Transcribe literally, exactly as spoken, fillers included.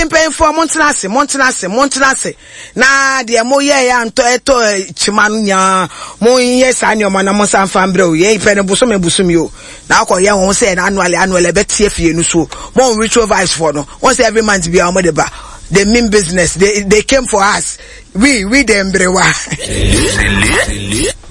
Paying paying for Montanasi, Montanasi, Montanasi. Na the mo ye anto eto chimanunya mo yes anyo manamosa fambro ye penny busum busumio. Now call young one said annually annually bet C F U so more ritual vibes for no. Once every month be our mother. They mean business. They they came for us. We we them brewa.